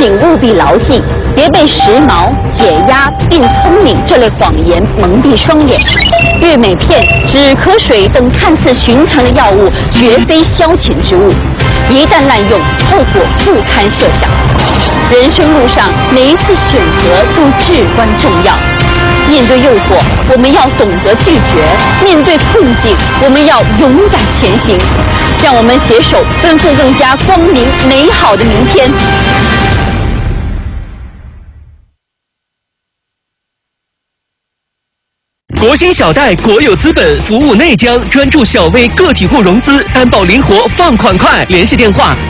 请务必牢记，别被时髦、解压并聪明这类谎言蒙蔽双眼。悦美片、止咳水等看似寻常的药物，绝非消遣之物，一旦滥用，后果不堪设想。人生路上，每一次选择都至关重要。面对诱惑，我们要懂得拒绝；面对困境，我们要勇敢前行。让我们携手奔赴更加光明美好的明天。 国兴小贷国有资本服务内江，专注小微个体户融资，担保灵活，放款快。联系电话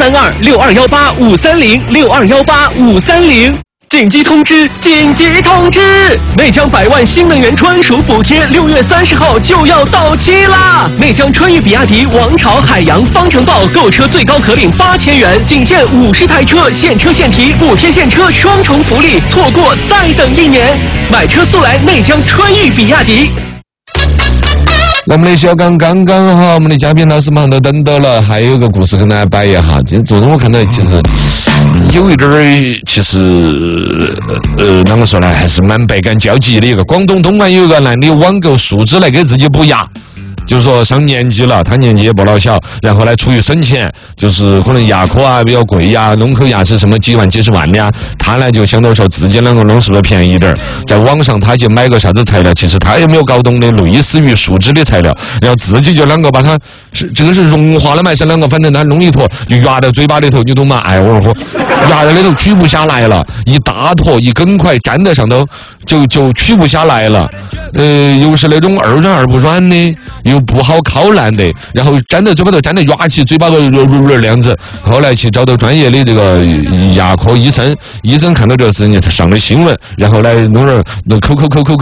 08326218-530，6218-530。紧急通知！紧急通知！内江100万新能源专属补贴6月30号就要到期啦！内江川渝比亚迪王朝海洋方程豹购车最高可领8000元，仅限50台车，现车现提，补贴现车双重福利，错过再等1年。买车速来内江川渝比亚迪。 那我们的小刚刚刚好，我们的嘉宾老师马上都等到了，还有个故事跟大家摆一下。昨天我看到其实有一点儿，其实啷个说呢，还是蛮百感交集的。一个广东东莞有一个男的网购树枝来给自己补牙。就是说上年纪了，他年纪也不老小，然后呢出于省钱，就是可能牙科啊比较贵呀，弄口牙齿什么几万几十万的呀，他呢就想到说自己啷个弄是不是便宜点儿，在网上他就买个啥子材料，其实他也没有搞懂的，类似于树脂的材料，然后自己就啷个把它这个是融化了嘛，是啷个，反正他弄一坨就压在嘴巴里头，你懂吗？哎，我说压在里头取不下来了，一大坨一根块粘在上头就取不下来了，又是那种二软而不软的，又不好烤烂的，然后粘在嘴巴头，粘得压起嘴巴头那样子。后来去找到专业的这个牙科医生，医生看到这个事情才上了新闻，然后呢弄人抠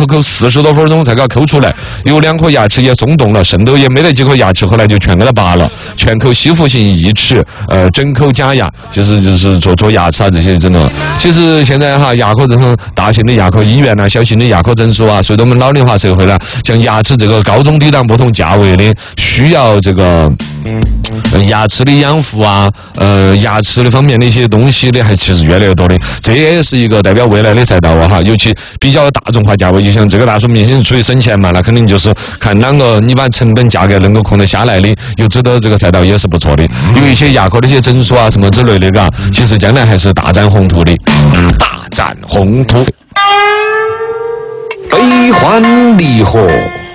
40多分钟才给他抠出来，有2颗牙齿也松动了，肾头也没得几颗牙齿，后来就全给他拔了，全口吸附性义齿，整口假牙，就是做牙齿啊这些整的。其实现在哈，牙科这种大型的牙科医院啊，小型的牙科诊所啊，随着我们老龄化社会呢，像牙齿这个高中低档不同价位的，需要这个牙齿的养护啊，牙齿的方面的一些东西的，还其实越来越多的，这也是一个代表未来的赛道啊哈。尤其比较大众化价位，就像这个大叔明显出于省钱嘛，那肯定就是看啷个你把成本价格能够控得下来的，又知道这个赛道也是不错的。有一些牙科的一些诊所啊什么之类的，嘎，其实将来还是大展宏图的，大展宏图。 悲欢离合，